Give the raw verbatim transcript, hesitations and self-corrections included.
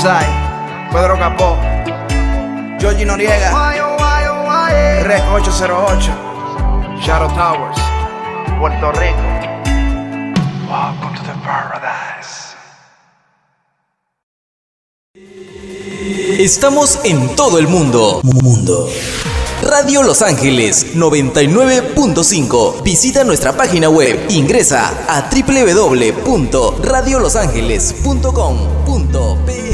Northside, Pedro Capó, Georgie Noriega, Rec ocho cero ocho, Shadow Towers, Puerto Rico. Welcome to the paradise. Estamos en todo el mundo. Mundo. Radio Los Ángeles noventa y nueve punto cinco. Visita nuestra página web. Ingresa a doble u doble u doble u punto radio los ángeles punto com punto pe.